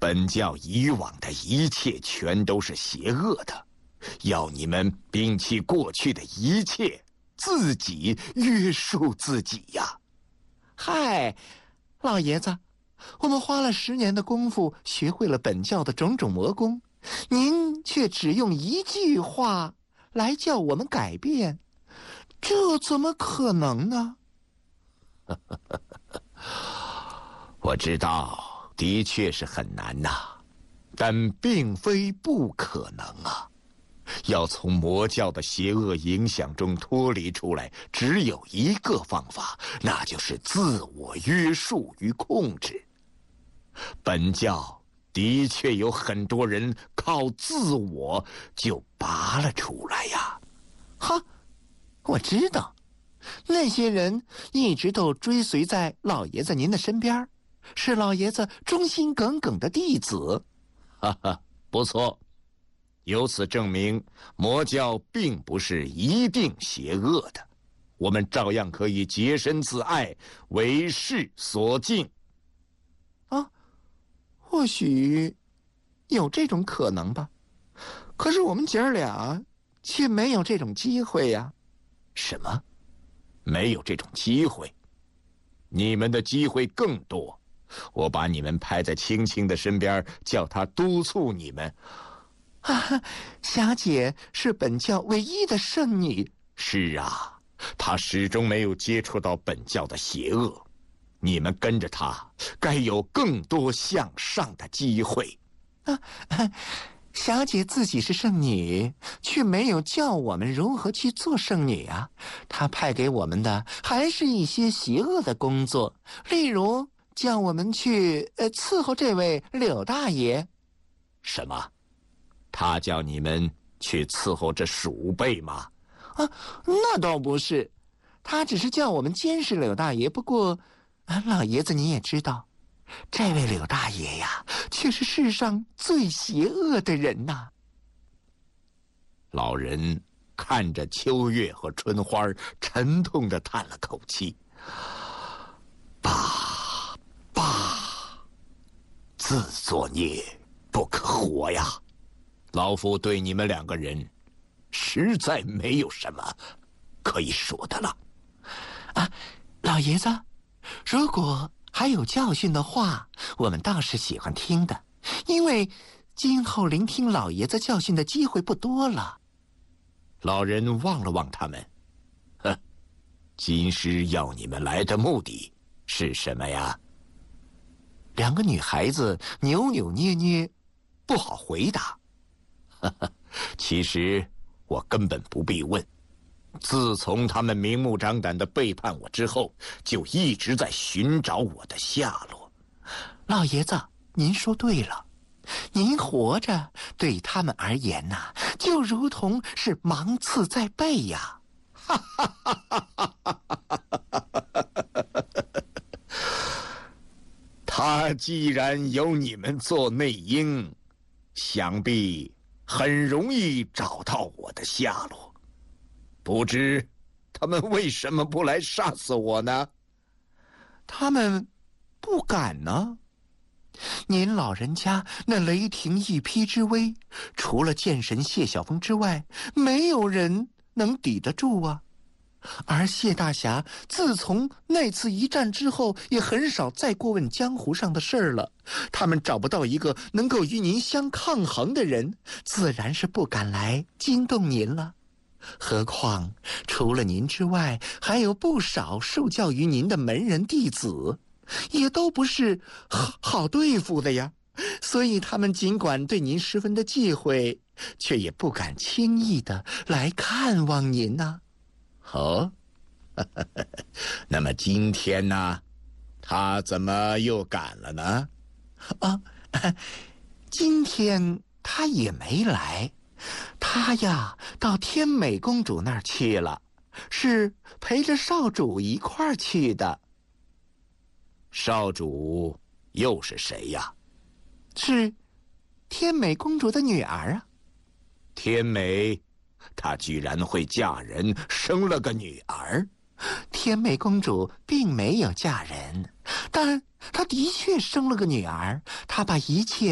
本教以往的一切全都是邪恶的，要你们摒弃过去的一切，自己约束自己呀。 嗨，老爷子，我们花了10年的功夫学会了本教的种种魔功，您却只用一句话来叫我们改变，这怎么可能呢？ 我知道，的确是很难呐，但并非不可能啊。要从魔教的邪恶影响中脱离出来，只有一个方法，那就是自我约束与控制。本教的确有很多人靠自我就拔了出来呀。 哈，我知道，那些人一直都追随在老爷子您的身边，是老爷子忠心耿耿的弟子。 哈哈，不错。由此证明，魔教并不是一定邪恶的，我们照样可以洁身自爱，为世所敬。 啊，或许有这种可能吧，可是我们姐儿俩却没有这种机会呀。 什么？没有这种机会？你们的机会更多。我把你们排在青青的身边，叫他督促你们。 啊，霞姐是本教唯一的圣女。 是啊，她始终没有接触到本教的邪恶。你们跟着她，该有更多向上的机会。 霞姐自己是圣女，却没有教我们如何去做圣女啊。她派给我们的还是一些邪恶的工作，例如叫我们去伺候这位柳大爷。 什么？他叫你们去伺候这鼠辈吗？ 啊，那倒不是，他只是叫我们监视柳大爷。不过，老爷子你也知道，这位柳大爷呀，却是世上最邪恶的人呐。 老人看着秋月和春花，沉痛地叹了口气：“爸，自作孽不可活呀！老夫对你们2个人，实在没有什么可以说的了。” 啊，老爷子，如果还有教训的话，我们倒是喜欢听的，因为今后聆听老爷子教训的机会不多了。 老人望了望他们，金师要你们来的目的是什么呀 ？2个女孩子扭扭捏捏，不好回答。 其实我根本不必问，自从他们明目张胆地背叛我之后，就一直在寻找我的下落。 老爷子，您说对了，您活着对他们而言呐，就如同是芒刺在背呀。 他既然有你们做内应，想必很容易找到我的下落。不知他们为什么不来杀死我呢？ 他们不敢呢。您老人家那雷霆一劈之威，除了剑神谢晓峰之外，没有人能抵得住啊。而谢大侠自从那次一战之后，也很少再过问江湖上的事儿了。他们找不到一个能够与您相抗衡的人，自然是不敢来惊动您了。何况除了您之外，还有不少受教于您的门人弟子，也都不是好对付的呀。所以他们尽管对您十分的忌讳，却也不敢轻易的来看望您呐。 哦，那么今天呢，他怎么又赶了呢？ 今天他也没来，他呀到天美公主那儿去了，是陪着少主一块儿去的。 少主又是谁呀？ 是天美公主的女儿啊。 天美，她居然会嫁人，生了个女儿。 天美公主并没有嫁人，但她的确生了个女儿，她把一切